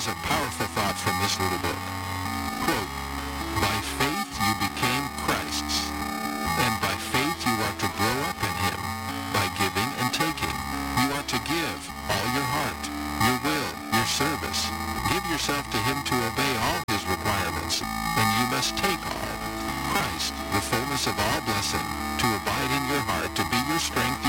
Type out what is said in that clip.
Here's a powerful thought from this little book. Quote, by faith you became Christ's, and by faith you are to grow up in him, by giving and taking. You are to give all your heart, your will, your service. Give yourself to him to obey all his requirements, and you must take all. Christ, the fullness of all blessing, to abide in your heart, to be your strength